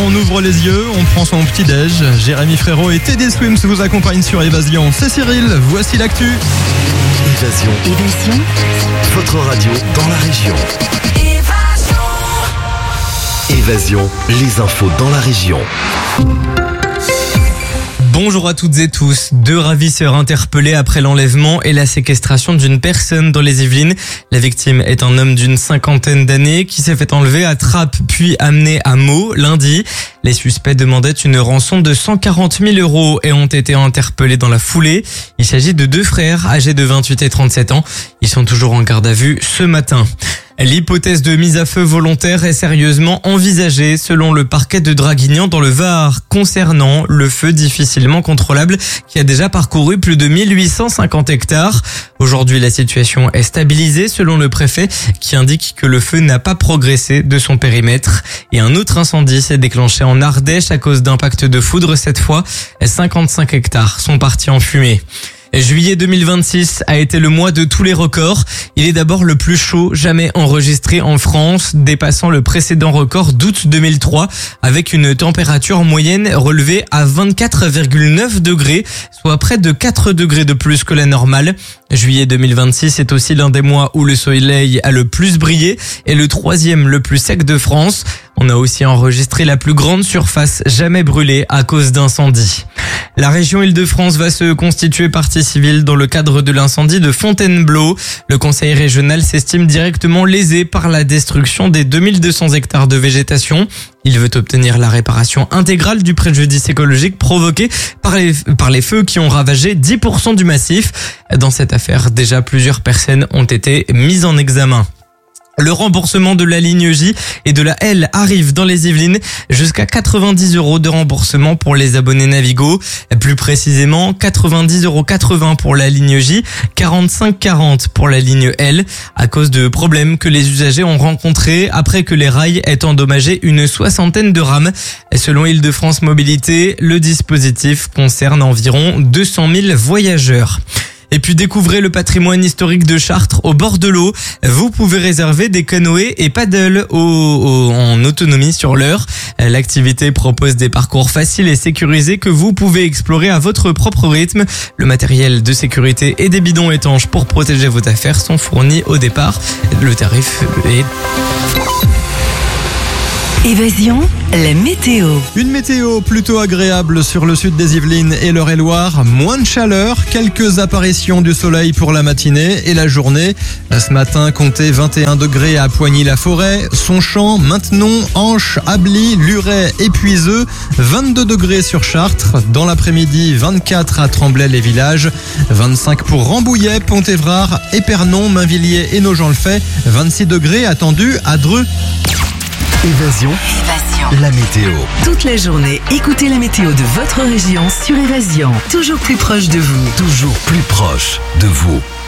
on ouvre les yeux, on prend son petit-déj. Jérémy Frérot et Teddy Swims vous accompagnent sur Évasion. C'est Cyril, voici l'actu. Évasion. Votre radio dans la région. Évasion, les infos dans la région. Bonjour à toutes et tous. 2 ravisseurs interpellés après l'enlèvement et la séquestration d'une personne dans les Yvelines. La victime est un homme d'une 50aine d'années qui s'est fait enlever à Trappes puis amené à Meaux lundi. Les suspects demandaient une rançon de 140 000 € et ont été interpellés dans la foulée. Il s'agit de 2 frères âgés de 28 et 37 ans. Ils sont toujours en garde à vue ce matin. L'hypothèse de mise à feu volontaire est sérieusement envisagée selon le parquet de Draguignan dans le Var concernant le feu difficilement contrôlable qui a déjà parcouru plus de 1850 hectares. Aujourd'hui, la situation est stabilisée selon le préfet qui indique que le feu n'a pas progressé de son périmètre. Et un autre incendie s'est déclenché en Ardèche à cause d'impact de foudre cette fois. 55 hectares sont partis en fumée. Juillet 2026 a été le mois de tous les records. Il est d'abord le plus chaud jamais enregistré en France, dépassant le précédent record d'août 2003 avec une température moyenne relevée à 24,9 degrés, soit près de 4 degrés de plus que la normale. Juillet 2026 est aussi l'un des mois où le soleil a le plus brillé et le 3e le plus sec de France. On a aussi enregistré la plus grande surface jamais brûlée à cause d'incendies. La région Île-de-France va se constituer partie civile dans le cadre de l'incendie de Fontainebleau. Le conseil régional s'estime directement lésé par la destruction des 2200 hectares de végétation. Il veut obtenir la réparation intégrale du préjudice écologique provoqué par les feux qui ont ravagé 10% du massif. Dans cette affaire, déjà plusieurs personnes ont été mises en examen. Le remboursement de la ligne J et de la L arrive dans les Yvelines. Jusqu'à 90 € de remboursement pour les abonnés Navigo. Plus précisément, 90,80 € pour la ligne J, 45,40 € pour la ligne L, à cause de problèmes que les usagers ont rencontrés après que les rails aient endommagé une 60aine de rames. Selon Île-de-France Mobilité, le dispositif concerne environ 200 000 voyageurs. Et puis découvrez le patrimoine historique de Chartres au bord de l'eau. Vous pouvez réserver des canoës et paddles en autonomie sur l'heure. L'activité propose des parcours faciles et sécurisés que vous pouvez explorer à votre propre rythme. Le matériel de sécurité et des bidons étanches pour protéger vos affaires sont fournis au départ. Le tarif est... Évasion, la météo. Une météo plutôt agréable sur le sud des Yvelines et l'Eure-et-Loire. Moins de chaleur, quelques apparitions du soleil pour la matinée et la journée. Ce matin, comptez 21 degrés à Poigny-la-Forêt, Sonchamp, Maintenon, Anche, Ably, Luret et Puiseux. 22 degrés sur Chartres. Dans l'après-midi, 24 à Tremblay-les-Villages. 25 pour Rambouillet, Pont-Évrard, Épernon, Mainvilliers et Nogent-le-Fait. 26 degrés attendus à Dreux. Évasion, la météo. Toute la journée, écoutez la météo de votre région sur Évasion. Toujours plus proche de vous. Toujours plus proche de vous.